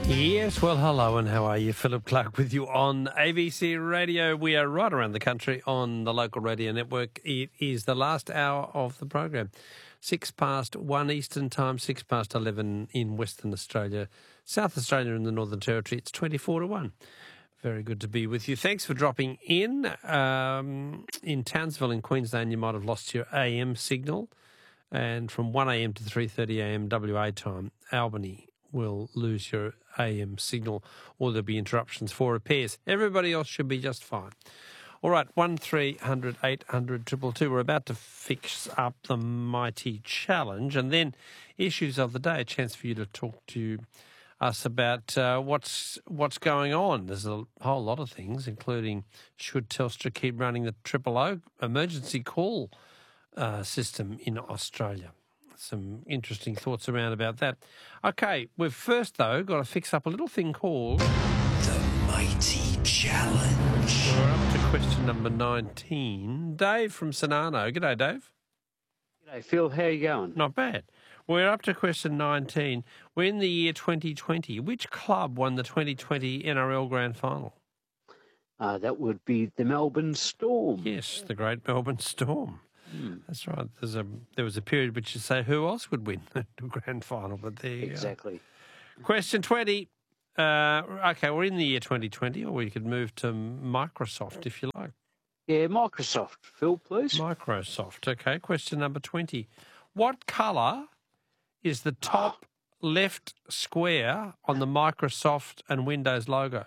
Yes, well, hello and how are you? Philip Clark with you on ABC Radio. We are right around the country on the local radio network. It is the last hour of the program. 1:06 Eastern Time, 11 in Western Australia, South Australia and the Northern Territory. It's 1. Very good to be with you. Thanks for dropping in. In Townsville in Queensland, you might have lost your AM signal. And from 1 a.m. to 3:30 a.m. WA time, Albany will lose your AM signal or there'll be interruptions for repairs. Everybody else should be just fine. All right, 1300 800 222. We're about to fix up the mighty challenge and then issues of the day, a chance for you to talk to us about what's going on. There's a whole lot of things, including should Telstra keep running the 000 emergency call system in Australia. Some interesting thoughts around about that. Okay, we've first, though, got to fix up a little thing called The Mighty Challenge. We're up to question number 19. Dave from Sonano. G'day, Dave. G'day, Phil. How you going? Not bad. We're up to question 19. We're in the year 2020. Which club won the 2020 NRL Grand Final? That would be the Melbourne Storm. Yes, the great Melbourne Storm. That's right. There was a period which you say who else would win the grand final, but there you Exactly. go. Question 20. Okay, we're in the year 2020, or we could move to Microsoft if you like. Yeah, Microsoft. Phil, please. Microsoft. Okay, question number 20. What colour is the top left square on the Microsoft and Windows logo?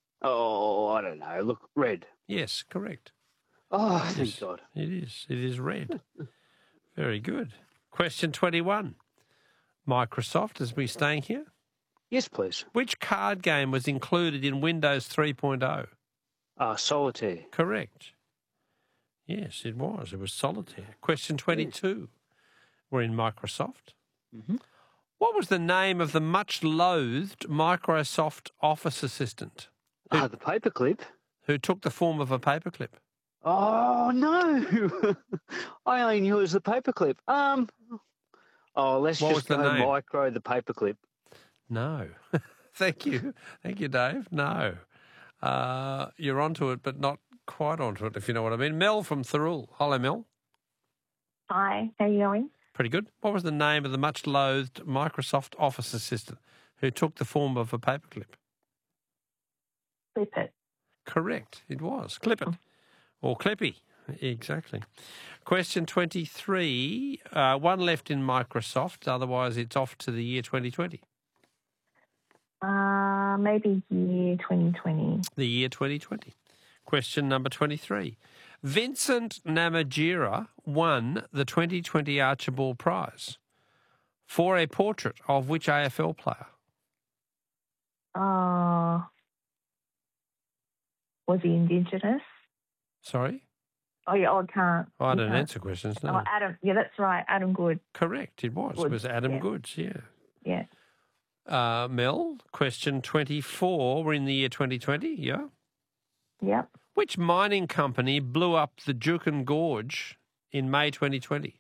Oh, I don't know. Look, red. Yes, correct. Oh, thank God. It is. It is red. Very good. Question 21. Microsoft, as we're staying here. Yes, please. Which card game was included in Windows 3.0? Solitaire. Correct. Yes, it was. It was Solitaire. Question 22. We're in Microsoft. Mm-hmm. What was the name of the much-loathed Microsoft Office assistant? The paperclip. Who took the form of a paperclip? Oh, no. I only knew it was the paperclip. Let's What was just the go name? Micro the paperclip. No. Thank you. Thank you, Dave. No. You're onto it, but not quite onto it, if you know what I mean. Mel from Thirroul. Hello, Mel. Hi, how are you going? Pretty good. What was the name of the much-loathed Microsoft Office assistant who took the form of a paperclip? Clip it. Correct. It was. Clip it. Or Clippy. Exactly. Question 23. One left in Microsoft. Otherwise, it's off to the year 2020. Maybe year 2020. The year 2020. Question number 23. Vincent Namatjira won the 2020 Archibald Prize for a portrait of which AFL player? Was he Indigenous? Sorry? Oh, yeah, I can't. Oh, I You don't can't. answer questions, no. Oh, Adam. Yeah, that's right. Adam Good. Correct, it was. It Goods, was Adam yeah. Goods, yeah. Yeah. Mel, question 24. We're in the year 2020, yeah? Yep. Which mining company blew up the Juukan Gorge in May 2020?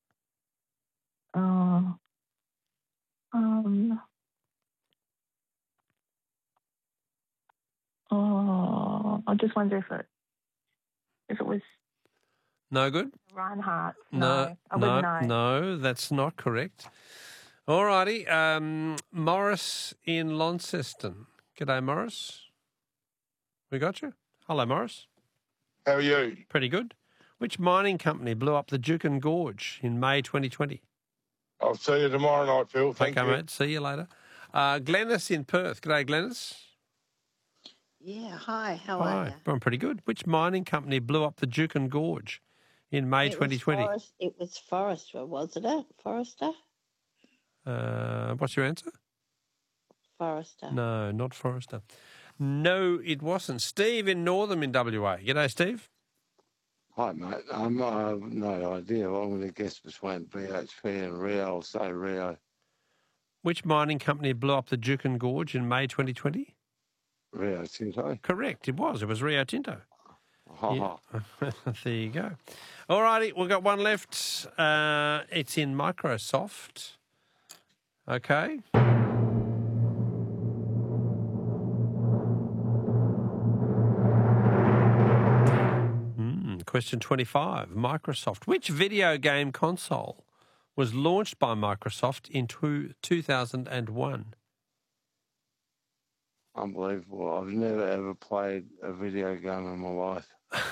I just wonder if it was No good? Reinhardt. No, I wouldn't know. no, that's not correct. All righty. Morris in Launceston. G'day, Morris. We got you? Hello, Morris. How are you? Pretty good. Which mining company blew up the Juukan Gorge in May 2020? I'll see you tomorrow night, Phil. Thank Okay, you. mate. See you later. Glenys in Perth. G'day, Glenys. Yeah, hi, how are you? I'm pretty good. Which mining company blew up the Juukan Gorge in May 2020? It was Forrester, wasn't it? Forrester? What's your answer? Forrester. No, not Forrester. No, it wasn't. Steve in Northam in WA. G'day, Steve. Hi, mate. I have no idea. I'm going to guess between BHP and Rio. I'll say Rio. Which mining company blew up the Juukan Gorge in May 2020? Rio Tinto. Correct, it was. It was Rio Tinto. Ha Yeah. There you go. All righty, we've got one left. It's in Microsoft. Okay. question 25. Microsoft. Which video game console was launched by Microsoft in 2001? Unbelievable. I've never ever played a video game in my life.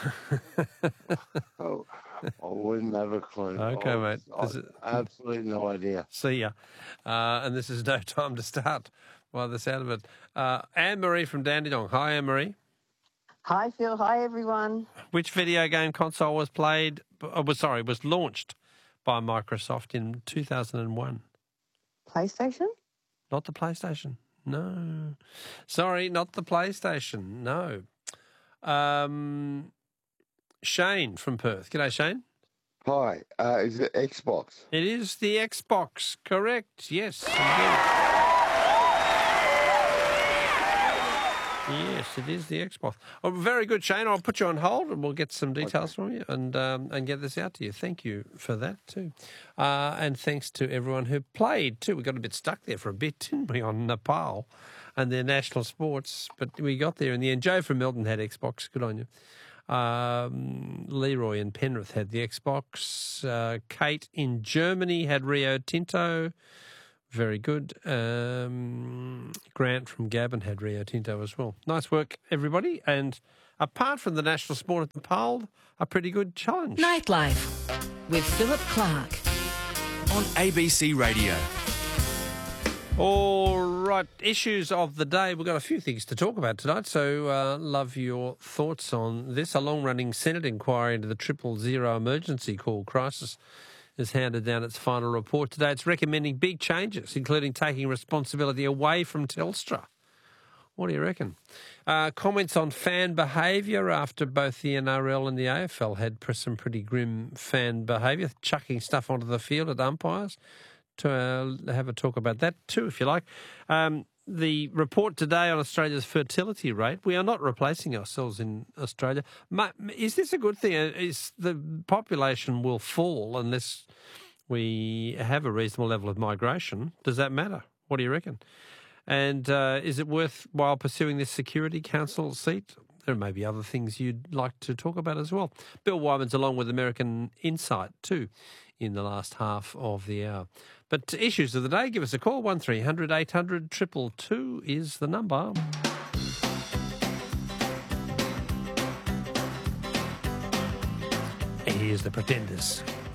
I wouldn't have a clue. Okay, mate. Absolutely no idea. See ya. And this is no time to start by the sound of it. Anne-Marie from Dandenong. Hi, Anne-Marie. Hi, Phil. Hi, everyone. Which video game console was launched by Microsoft in 2001? PlayStation? Not the PlayStation. No. Sorry, not the PlayStation. No. Shane from Perth. G'day, Shane. Hi. Is it Xbox? It is the Xbox. Correct. Yes, indeed. Yes, it is the Xbox. Oh, very good, Shane. I'll put you on hold and we'll get some details from you and get this out to you. Thank you for that too. And thanks to everyone who played too. We got a bit stuck there for a bit, didn't we, on Nepal and their national sports, but we got there in the end. Joe from Melbourne had Xbox. Good on you. Leroy in Penrith had the Xbox. Kate in Germany had Rio Tinto. Very good. Grant from Gabon had Rio Tinto as well. Nice work, everybody. And apart from the national sport at Nepal, a pretty good challenge. Nightlife with Philip Clark on ABC Radio. All right, issues of the day. We've got a few things to talk about tonight, so love your thoughts on this. A long-running Senate inquiry into the 000 emergency call crisis has handed down its final report today. It's recommending big changes, including taking responsibility away from Telstra. What do you reckon? Comments on fan behaviour after both the NRL and the AFL had some pretty grim fan behaviour, chucking stuff onto the field at umpires. To have a talk about that too, if you like. The report today on Australia's fertility rate. We are not replacing ourselves in Australia. Is this a good thing? Is the population will fall unless we have a reasonable level of migration? Does that matter? What do you reckon? And is it worthwhile pursuing this Security Council seat? There may be other things you'd like to talk about as well. Bill Wyman's along with American Insight too in the last half of the hour. But issues of the day, give us a call, 1300 800 222 is the number. Here's the Pretenders.